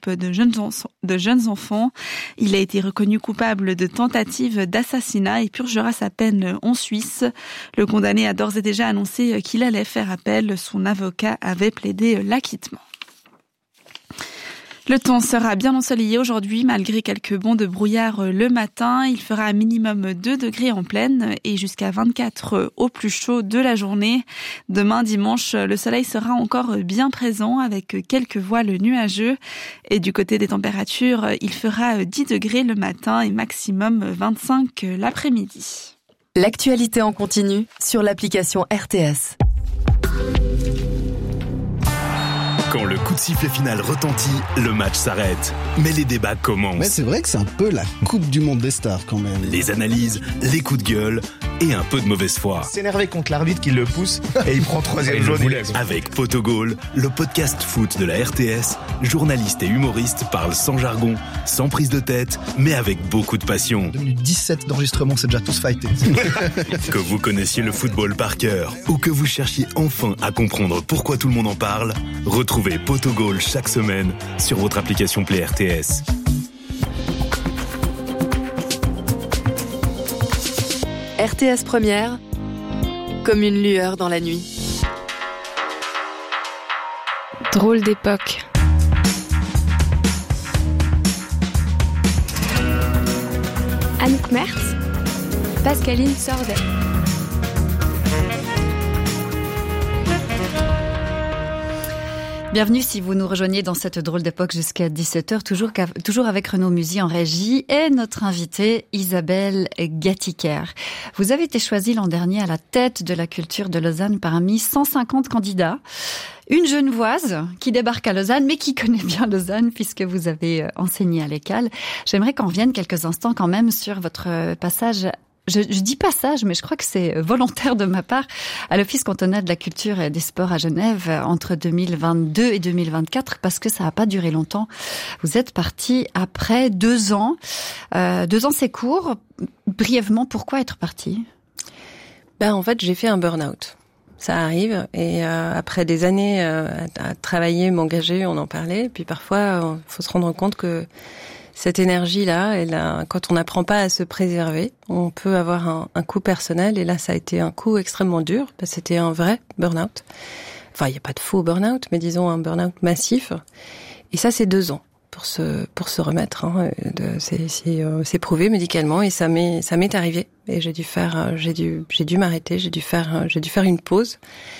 groupe de jeunes enfants. Il a été reconnu coupable de tentative d'assassinat et purgera sa peine en Suisse. Le condamné a d'ores et déjà annoncé qu'il allait faire appel. Son avocat avait plaidé l'acquittement. Le temps sera bien ensoleillé aujourd'hui, malgré quelques bancs de brouillard le matin. Il fera un minimum 2 degrés en plaine et jusqu'à 24 au plus chaud de la journée. Demain, dimanche, le soleil sera encore bien présent avec quelques voiles nuageux. Et du côté des températures, il fera 10 degrés le matin et maximum 25 l'après-midi. L'actualité en continu sur l'application RTS. Quand le coup de sifflet final retentit, le match s'arrête. Mais les débats commencent. Mais c'est vrai que c'est un peu la Coupe du Monde des stars quand même. Les analyses, les coups de gueule et un peu de mauvaise foi. S'énerver contre l'arbitre qui le pousse et il prend 3e jaune. Avec Potogol, le podcast foot de la RTS, journalistes et humoristes parlent sans jargon, sans prise de tête, mais avec beaucoup de passion. 2 minutes 17 d'enregistrement, c'est déjà tous fightés. Que vous connaissiez le football par cœur ou que vous cherchiez enfin à comprendre pourquoi tout le monde en parle, retrouvez Potogol chaque semaine sur votre application Play RTS. RTS Première, comme une lueur dans la nuit. Drôle d'époque. Anouk Mertz, Pascaline Sordet. Bienvenue si vous nous rejoignez dans cette drôle d'époque jusqu'à 17h, toujours avec Renaud Musy en régie et notre invitée Isabelle Gatiker. Vous avez été choisie l'an dernier à la tête de la culture de Lausanne parmi 150 candidats. Une Genevoise qui débarque à Lausanne, mais qui connaît bien Lausanne puisque vous avez enseigné à l'ECAL. J'aimerais qu'on revienne quelques instants quand même sur votre passage. Je dis passage, mais je crois que c'est volontaire de ma part, à l'Office cantonal de la culture et des sports à Genève entre 2022 et 2024, parce que ça n'a pas duré longtemps. Vous êtes parti après 2 ans. 2 ans, c'est court. Brièvement, pourquoi être parti ? En fait, j'ai fait un burn-out. Ça arrive, et après des années à travailler, m'engager, on en parlait, puis parfois, il faut se rendre compte que cette énergie-là, quand on n'apprend pas à se préserver, on peut avoir un coup personnel. Et là, ça a été un coup extrêmement dur, parce que c'était un vrai burn-out. Enfin, il n'y a pas de faux burn-out, mais disons un burn-out massif. Et ça, c'est 2 ans pour se remettre. C'est prouvé médicalement, et ça m'est arrivé. Et j'ai dû m'arrêter, j'ai dû faire une pause.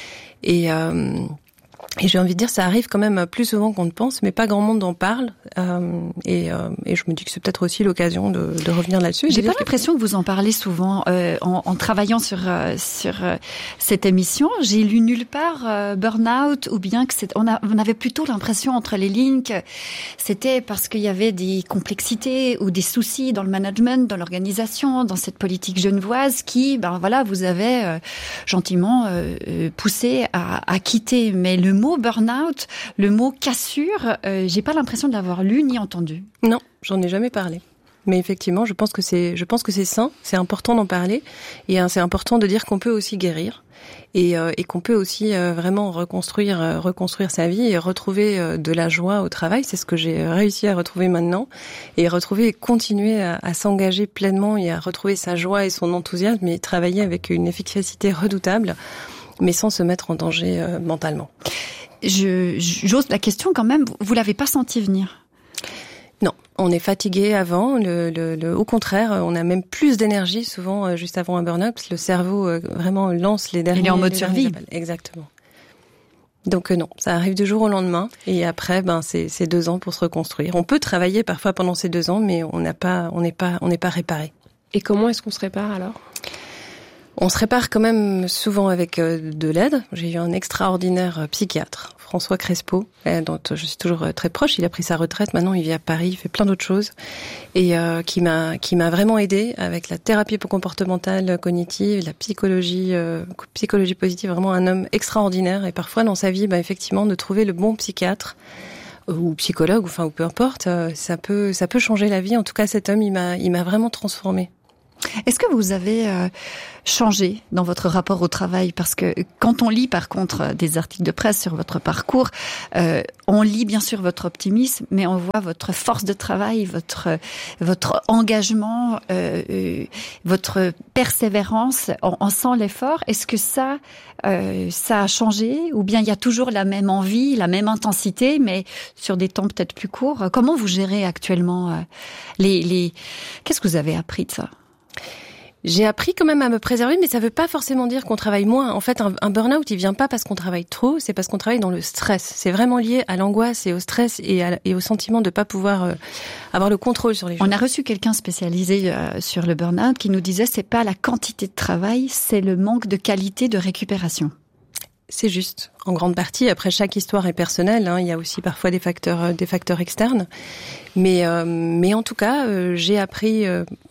Et j'ai envie de dire, ça arrive quand même plus souvent qu'on ne pense, mais pas grand monde en parle. Et je me dis que c'est peut-être aussi l'occasion de revenir là-dessus. J'ai pas l'impression que vous en parlez souvent en travaillant sur cette émission. J'ai lu nulle part burn-out, ou bien que on avait plutôt l'impression entre les lignes que c'était parce qu'il y avait des complexités ou des soucis dans le management, dans l'organisation, dans cette politique genevoise qui, vous avez gentiment poussé à quitter. Mais le mot burn-out, le mot cassure, j'ai pas l'impression de l'avoir lu ni entendu. Non, j'en ai jamais parlé. Mais effectivement, je pense que c'est sain, c'est important d'en parler, et c'est important de dire qu'on peut aussi guérir, et qu'on peut aussi vraiment reconstruire sa vie et retrouver de la joie au travail. C'est ce que j'ai réussi à retrouver maintenant, et continuer à s'engager pleinement et à retrouver sa joie et son enthousiasme, et travailler avec une efficacité redoutable, mais sans se mettre en danger mentalement. J'ose la question quand même, vous l'avez pas senti venir ? Non, on est fatigué avant, au contraire, on a même plus d'énergie souvent juste avant un burn-out, parce que le cerveau vraiment lance les derniers... Il est en mode survie. Exactement. Donc non, ça arrive du jour au lendemain, et après, c'est 2 ans pour se reconstruire. On peut travailler parfois pendant ces 2 ans, mais on n'est pas réparé. Et comment est-ce qu'on se répare alors ? On se répare quand même souvent avec de l'aide. J'ai eu un extraordinaire psychiatre, François Crespo, dont je suis toujours très proche. Il a pris sa retraite, maintenant il vit à Paris, il fait plein d'autres choses, et qui m'a vraiment aidé avec la thérapie comportementale cognitive, la psychologie positive. Vraiment un homme extraordinaire, et parfois dans sa vie, effectivement, de trouver le bon psychiatre ou psychologue, ou peu importe, ça peut changer la vie. En tout cas, cet homme, il m'a vraiment transformée. Est-ce que vous avez changé dans votre rapport au travail? Parce que quand on lit par contre des articles de presse sur votre parcours, on lit bien sûr votre optimisme, mais on voit votre force de travail, votre engagement, votre persévérance. On sent l'effort. Est-ce que ça a changé, ou bien il y a toujours la même envie, la même intensité, mais sur des temps peut-être plus courts? Comment vous gérez actuellement Qu'est-ce que vous avez appris de ça? J'ai appris quand même à me préserver, mais ça veut pas forcément dire qu'on travaille moins. En fait, un burn-out, il vient pas parce qu'on travaille trop, c'est parce qu'on travaille dans le stress. C'est vraiment lié à l'angoisse et au stress et au sentiment de pas pouvoir avoir le contrôle sur les choses. On a reçu quelqu'un spécialisé sur le burn-out qui nous disait c'est pas la quantité de travail, c'est le manque de qualité de récupération. C'est juste, en grande partie. Après, chaque histoire est personnelle. Il y a aussi parfois des facteurs externes. Mais en tout cas, j'ai appris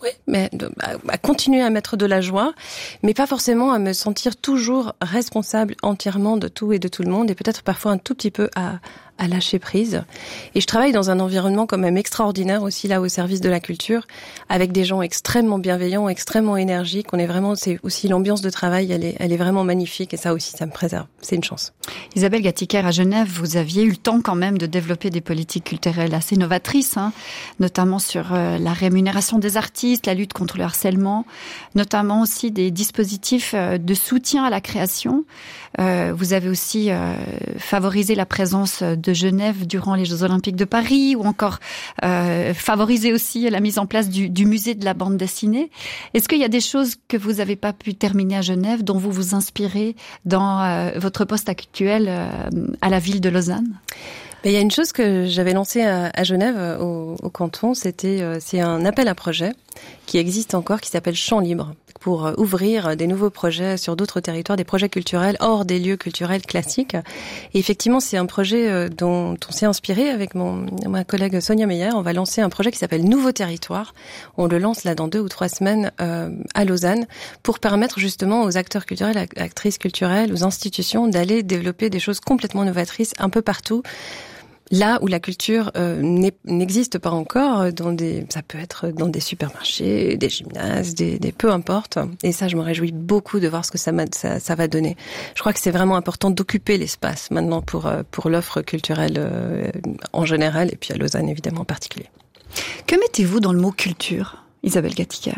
à continuer à mettre de la joie, mais pas forcément à me sentir toujours responsable entièrement de tout et de tout le monde, et peut-être parfois un tout petit peu à lâcher prise. Et je travaille dans un environnement quand même extraordinaire aussi, là, au service de la culture, avec des gens extrêmement bienveillants, extrêmement énergiques. C'est aussi l'ambiance de travail, elle est vraiment magnifique, et ça aussi, ça me préserve. C'est une chance. Isabelle Gattiker, à Genève, vous aviez eu le temps quand même de développer des politiques culturelles assez novatrices, notamment sur la rémunération des artistes, la lutte contre le harcèlement, notamment aussi des dispositifs de soutien à la création. Vous avez aussi favorisé la présence de Genève durant les Jeux Olympiques de Paris, ou encore favorisé aussi la mise en place du musée de la bande dessinée. Est-ce qu'il y a des choses que vous n'avez pas pu terminer à Genève, dont vous vous inspirez dans votre poste actuel à la ville de Lausanne? Il y a une chose que j'avais lancée à Genève, au canton, c'est un appel à projet qui existe encore, qui s'appelle Champ Libre, pour ouvrir des nouveaux projets sur d'autres territoires, des projets culturels hors des lieux culturels classiques. Et effectivement, c'est un projet dont on s'est inspiré avec ma collègue Sonia Meyer. On va lancer un projet qui s'appelle Nouveau Territoire. On le lance là dans 2 ou 3 semaines à Lausanne, pour permettre justement aux acteurs culturels, actrices culturelles, aux institutions d'aller développer des choses complètement novatrices un peu partout. Là où la culture n'existe pas encore, ça peut être dans des supermarchés, des gymnases, des peu importe. Et ça, je me réjouis beaucoup de voir ce que ça va donner. Je crois que c'est vraiment important d'occuper l'espace maintenant pour l'offre culturelle en général, et puis à Lausanne évidemment en particulier. Que mettez-vous dans le mot culture, Isabelle Gattiker?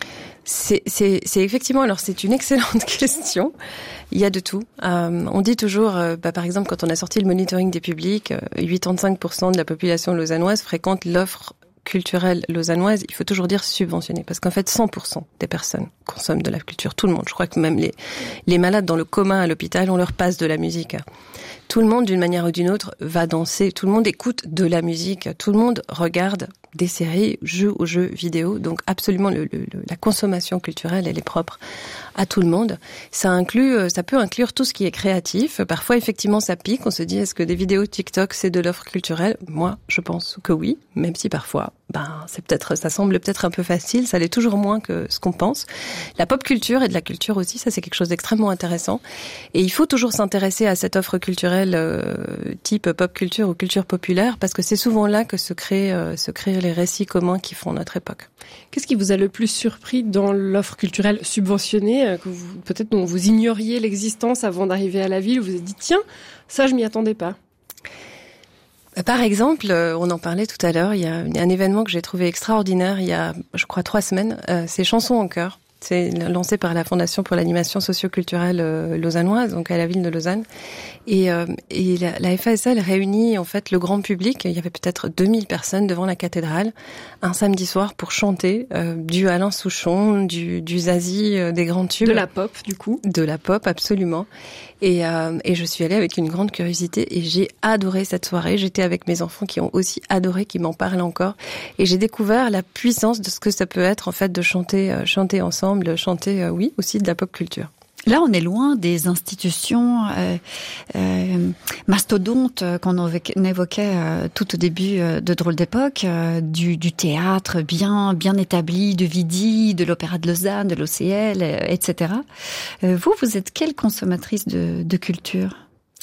C'est effectivement, alors c'est une excellente question. Il y a de tout. On dit toujours, par exemple, quand on a sorti le monitoring des publics, 85% de la population lausannoise fréquente l'offre culturelle lausannoise. Il faut toujours dire subventionnée, parce qu'en fait 100% des personnes consomment de la culture, tout le monde. Je crois que même les malades dans le coma à l'hôpital, on leur passe de la musique. Tout le monde, d'une manière ou d'une autre, va danser. Tout le monde écoute de la musique. Tout le monde regarde des séries, joue aux jeux vidéo. Donc absolument, la consommation culturelle, elle est propre à tout le monde. Ça peut inclure tout ce qui est créatif. Parfois, effectivement, ça pique. On se dit, est-ce que des vidéos TikTok, c'est de l'offre culturelle? Moi, je pense que oui, même si parfois, ça semble peut-être un peu facile. Ça l'est toujours moins que ce qu'on pense. La pop culture et de la culture aussi, ça, c'est quelque chose d'extrêmement intéressant. Et il faut toujours s'intéresser à cette offre culturelle type pop culture ou culture populaire, parce que c'est souvent là que se créent les récits communs qui font notre époque. Qu'est-ce qui vous a le plus surpris dans l'offre culturelle subventionnée, peut-être dont vous ignoriez l'existence avant d'arriver à la ville, vous vous êtes dit tiens, ça je m'y attendais pas? Par exemple, on en parlait tout à l'heure, il y a un événement que j'ai trouvé extraordinaire il y a, je crois, 3 semaines, c'est Chansons en chœur. C'est lancé par la Fondation pour l'animation socio-culturelle lausannoise, donc à la ville de Lausanne. Et la FASL réunit en fait le grand public. Il y avait peut-être 2000 personnes devant la cathédrale un samedi soir pour chanter du Alain Souchon, du Zazie, des grands tubes. De la pop, du coup. De la pop, absolument. Et je suis allée avec une grande curiosité et j'ai adoré cette soirée. J'étais avec mes enfants qui ont aussi adoré, qui m'en parlent encore. Et j'ai découvert la puissance de ce que ça peut être en fait de chanter ensemble, chanter oui aussi de la pop culture. Là, on est loin des institutions mastodontes qu'on évoquait tout au début de Drôle d'époque, du théâtre bien établi, de Vidi, de l'Opéra de Lausanne, de l'OCL, etc. Vous êtes quelle consommatrice de culture ?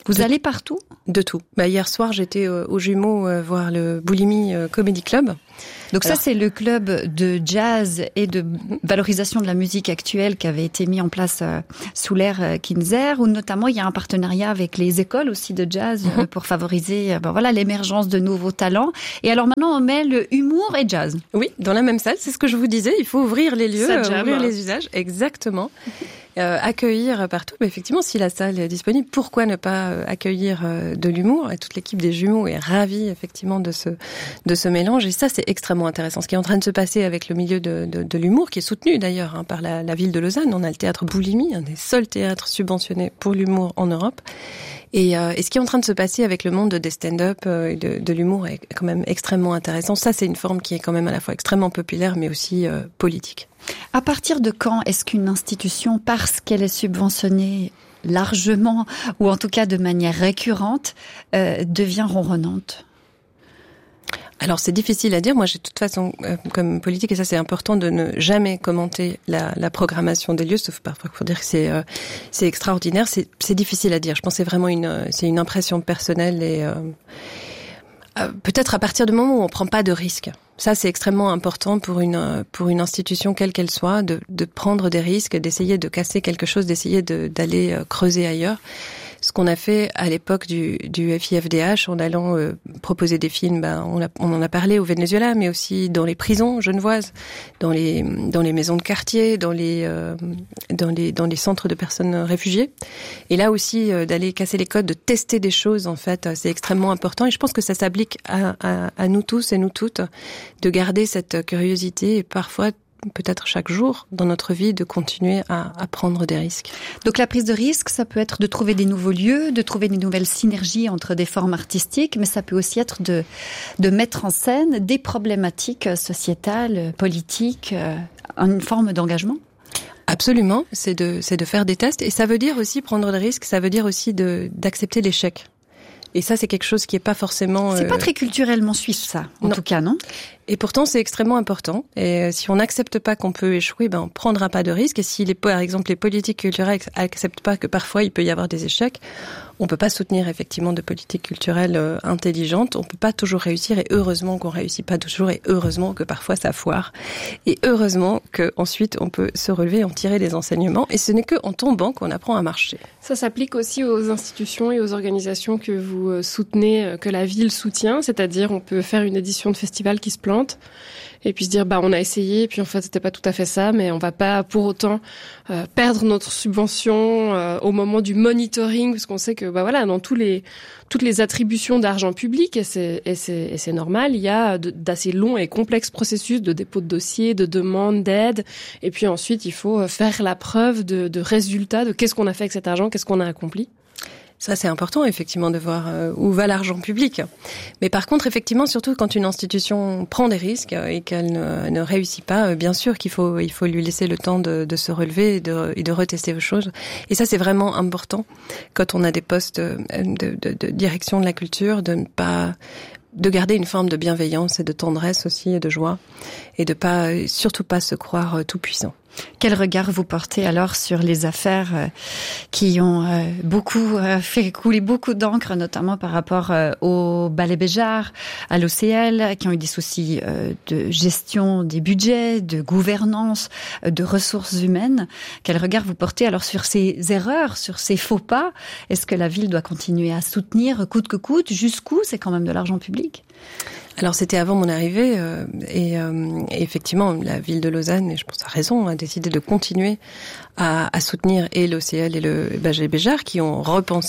Vous allez partout ? De tout. Hier soir, j'étais aux Jumeaux voir le Boulimie Comedy Club. Donc ça, c'est le club de jazz et de valorisation de la musique actuelle qui avait été mis en place sous l'ère Kinzer, où notamment il y a un partenariat avec les écoles aussi de jazz pour favoriser l'émergence de nouveaux talents. Et alors maintenant, on mêle humour et jazz. Oui, dans la même salle, c'est ce que je vous disais, il faut ouvrir les lieux, ouvrir les usages, exactement. Accueillir partout, mais effectivement, si la salle est disponible, pourquoi ne pas accueillir de l'humour ? Et toute l'équipe des Jumeaux est ravie effectivement de ce mélange. Et ça, c'est extrêmement intéressant. Ce qui est en train de se passer avec le milieu de l'humour, qui est soutenu d'ailleurs par la ville de Lausanne. On a le théâtre Boulimie, un des seuls théâtres subventionnés pour l'humour en Europe. Et ce qui est en train de se passer avec le monde des stand-up et de l'humour est quand même extrêmement intéressant. Ça, c'est une forme qui est quand même à la fois extrêmement populaire, mais aussi politique. À partir de quand est-ce qu'une institution, parce qu'elle est subventionnée largement, ou en tout cas de manière récurrente, devient ronronnante ? Alors c'est difficile à dire. Moi, j'ai de toute façon, comme politique, et ça c'est important de ne jamais commenter la programmation des lieux, sauf parfois pour dire que c'est extraordinaire. C'est difficile à dire. Je pense que c'est une impression personnelle et peut-être à partir du moment où on prend pas de risques. Ça, c'est extrêmement important pour une institution quelle qu'elle soit, de prendre des risques, d'essayer de casser quelque chose, d'essayer d'aller creuser ailleurs. Ce qu'on a fait à l'époque du FIFDH, en allant proposer des films, on en a parlé au Venezuela, mais aussi dans les prisons genevoises, dans les maisons de quartier, dans les centres de personnes réfugiées. Et là aussi, d'aller casser les codes, de tester des choses, en fait, c'est extrêmement important. Et je pense que ça s'applique à nous tous et nous toutes, de garder cette curiosité et parfois peut-être chaque jour dans notre vie, de continuer à prendre des risques. Donc la prise de risque, ça peut être de trouver des nouveaux lieux, de trouver des nouvelles synergies entre des formes artistiques, mais ça peut aussi être de mettre en scène des problématiques sociétales, politiques, une forme d'engagement. Absolument, c'est de faire des tests, et ça veut dire aussi prendre des risques, ça veut dire aussi d'accepter l'échec. Et ça, c'est quelque chose qui est pas forcément... C'est pas très culturellement suisse, ça, en tout cas, non ? Et pourtant, c'est extrêmement important. Et si on n'accepte pas qu'on peut échouer, on prendra pas de risque. Et si, par exemple, les politiques culturelles acceptent pas que parfois il peut y avoir des échecs, on peut pas soutenir effectivement de politiques culturelles intelligentes. On peut pas toujours réussir. Et heureusement qu'on réussit pas toujours. Et heureusement que parfois ça foire. Et heureusement qu'ensuite on peut se relever et en tirer des enseignements. Et ce n'est qu'en tombant qu'on apprend à marcher. Ça s'applique aussi aux institutions et aux organisations que vous soutenez, que la ville soutient. C'est-à-dire, on peut faire une édition de festival qui se plante. Et puis se dire, on a essayé, et puis en fait, c'était pas tout à fait ça, mais on va pas pour autant perdre notre subvention au moment du monitoring, parce qu'on sait que, dans toutes les attributions d'argent public, et c'est normal, il y a d'assez longs et complexes processus de dépôt de dossier, de demande d'aide, et puis ensuite, il faut faire la preuve de résultats, de qu'est-ce qu'on a fait avec cet argent, qu'est-ce qu'on a accompli. Ça, c'est important, effectivement, de voir où va l'argent public. Mais par contre, effectivement, surtout quand une institution prend des risques et qu'elle ne réussit pas, bien sûr qu'il faut lui laisser le temps de se relever et de retester aux choses. Et ça, c'est vraiment important quand on a des postes de direction de la culture, de garder une forme de bienveillance et de tendresse aussi et de joie, et de surtout pas se croire tout puissant. Quel regard vous portez alors sur les affaires qui ont fait couler beaucoup d'encre, notamment par rapport au Ballet Béjart, à l'OCL, qui ont eu des soucis de gestion des budgets, de gouvernance, de ressources humaines. Quel regard vous portez alors sur ces erreurs, sur ces faux pas ? Est-ce que la ville doit continuer à soutenir coûte que coûte ? Jusqu'où ? C'est quand même de l'argent public. Alors c'était avant mon arrivée et effectivement la ville de Lausanne, et je pense à raison, a décidé de continuer à soutenir et l'OCL et le Ballet Béjart, qui ont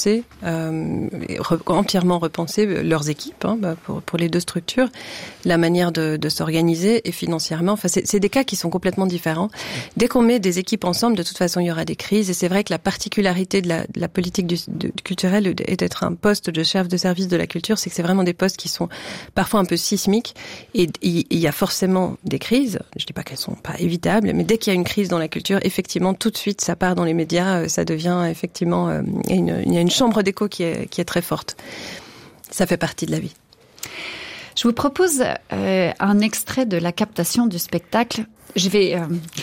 entièrement repensé leurs équipes pour les deux structures, la manière de s'organiser et financièrement. Enfin, c'est des cas qui sont complètement différents. Dès qu'on met des équipes ensemble, de toute façon, il y aura des crises. Et c'est vrai que la particularité de la politique culturelle et d'être un poste de chef de service de la culture, c'est que c'est vraiment des postes qui sont parfois un peu sismiques. Et il y a forcément des crises. Je dis pas qu'elles sont pas évitables, mais dès qu'il y a une crise dans la culture, effectivement, tout de suite, ça part dans les médias, ça devient effectivement, il y a une chambre d'écho qui est très forte. Ça fait partie de la vie. Je vous propose un extrait de la captation du spectacle. Je vais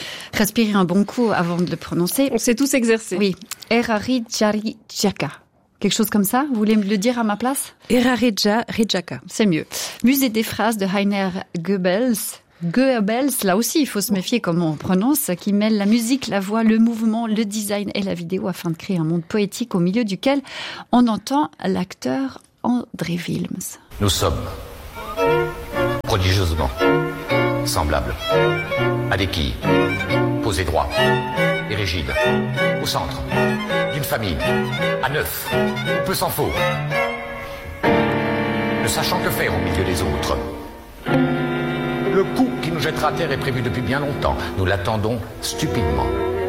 respirer un bon coup avant de le prononcer. On s'est tous exercés. Oui. Erari Jari Djaka. Quelque chose comme ça? Vous voulez me le dire à ma place? Eraregia Rijaka. C'est mieux. Musée des phrases de Heiner Goebbels. Goebbels, là aussi, il faut se méfier comment on prononce, qui mêle la musique, la voix, le mouvement, le design et la vidéo afin de créer un monde poétique au milieu duquel on entend l'acteur André Wilms. Nous sommes prodigieusement semblables à des quilles, posées droit et rigides, au centre d'une famille, à 9, peu s'en faut, ne sachant que faire au milieu des autres. Le coup qui nous jettera à terre est prévu depuis bien longtemps. Nous l'attendons stupidement.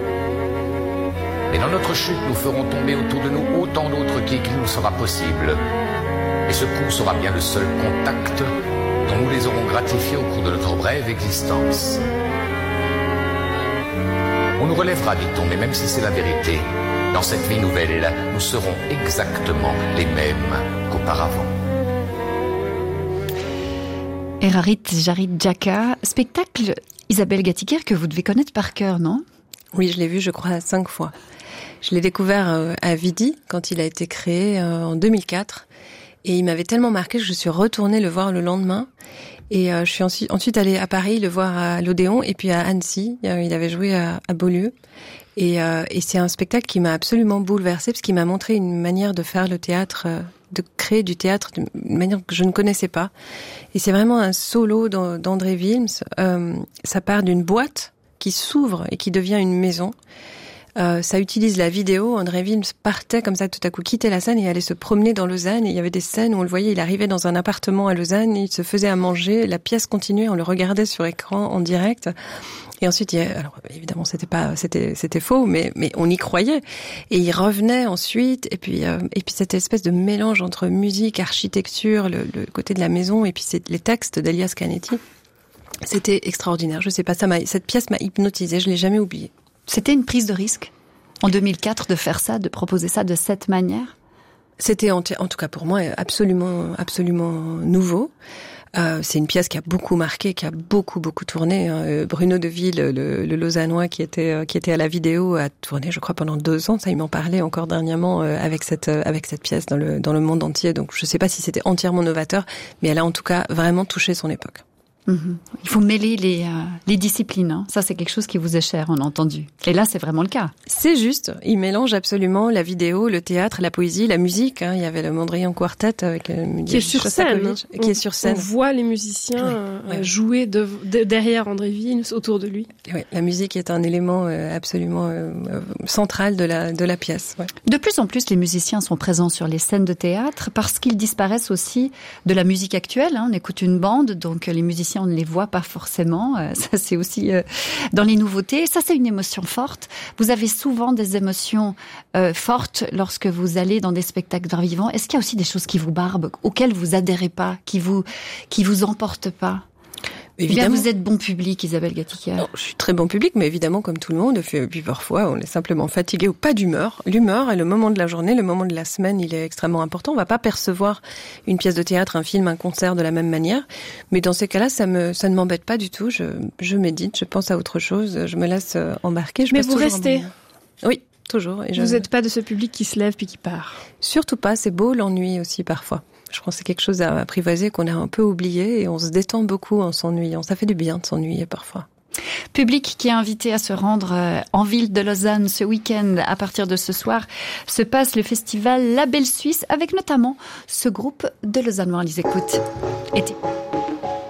Et dans notre chute, nous ferons tomber autour de nous autant d'autres quilles qu'il nous sera possible. Et ce coup sera bien le seul contact dont nous les aurons gratifiés au cours de notre brève existence. On nous relèvera, dit-on, mais même si c'est la vérité, dans cette vie nouvelle et là, nous serons exactement les mêmes qu'auparavant. Erarit Jarit Jaka, spectacle Isabelle Gatiker que vous devez connaître par cœur, non? Oui, je l'ai vu, je crois, 5 fois. Je l'ai découvert à Vidi quand il a été créé en 2004. Et il m'avait tellement marqué que je suis retournée le voir le lendemain. Et je suis ensuite allée à Paris le voir à l'Odéon et puis à Annecy. Il avait joué à Beaulieu. Et c'est un spectacle qui m'a absolument bouleversée parce qu'il m'a montré une manière de faire le théâtre, de créer du théâtre d'une manière que je ne connaissais pas. Et c'est vraiment un solo d'André Wilms. Ça part d'une boîte qui s'ouvre et qui devient une maison. Ça utilise la vidéo. André Wilms partait comme ça, tout à coup, quittait la scène et allait se promener dans Lausanne. Et il y avait des scènes où on le voyait, il arrivait dans un appartement à Lausanne, il se faisait à manger, la pièce continuait, on le regardait sur écran en direct. Et ensuite, alors évidemment, c'était faux, mais on y croyait. Et il revenait ensuite, et puis cette espèce de mélange entre musique, architecture, le côté de la maison, et puis les textes d'Elias Canetti. C'était extraordinaire. Je sais pas, cette pièce m'a hypnotisée, je l'ai jamais oubliée. C'était une prise de risque en 2004 de faire ça, de proposer ça de cette manière? C'était en tout cas pour moi absolument nouveau. C'est une pièce qui a beaucoup marqué, qui a beaucoup tourné. Bruno Deville, le Lausannois qui était à la vidéo, a tourné, je crois, pendant 2 ans. Ça, il m'en parlait encore dernièrement avec cette pièce dans le monde entier. Donc, je sais pas si c'était entièrement novateur, mais elle a en tout cas vraiment touché son époque. Il faut mêler les disciplines, hein. Ça, c'est quelque chose qui vous est cher, on a entendu. Et là, c'est vraiment le cas. C'est juste. Il mélange absolument la vidéo, le théâtre, la poésie, la musique. Hein. Il y avait le Mondrian Quartet avec qui est sur scène. Qui est sur scène. On voit les musiciens jouer derrière André Wilms, autour de lui. Oui, la musique est un élément absolument central de la pièce. Ouais. De plus en plus, les musiciens sont présents sur les scènes de théâtre parce qu'ils disparaissent aussi de la musique actuelle. Hein. On écoute une bande, donc les musiciens on ne les voit pas forcément. Ça, c'est aussi dans les nouveautés. Ça, c'est une émotion forte. Vous avez souvent des émotions fortes lorsque vous allez dans des spectacles d'art vivant. Est-ce qu'il y a aussi des choses qui vous barbent, auxquelles vous adhérez pas, qui vous emportent pas? Évidemment. Bien, vous êtes bon public, Isabelle Gatiker. Je suis très bon public, mais évidemment, comme tout le monde, puis parfois, on est simplement fatigué ou pas d'humeur. L'humeur est le moment de la journée, le moment de la semaine, il est extrêmement important. On va pas percevoir une pièce de théâtre, un film, un concert de la même manière. Mais dans ces cas-là, ça ne m'embête pas du tout. Je médite, je pense à autre chose, je me laisse embarquer. Mais vous restez? Oui, toujours. Et vous n'êtes pas de ce public qui se lève puis qui part? Surtout pas, c'est beau l'ennui aussi parfois. Je pense que c'est quelque chose à apprivoiser qu'on a un peu oublié et on se détend beaucoup en s'ennuyant. Ça fait du bien de s'ennuyer parfois. Public qui est invité à se rendre en ville de Lausanne ce week-end. À partir de ce soir se passe le festival La Belle Suisse avec notamment ce groupe de Lausannois. On les écoute. Été.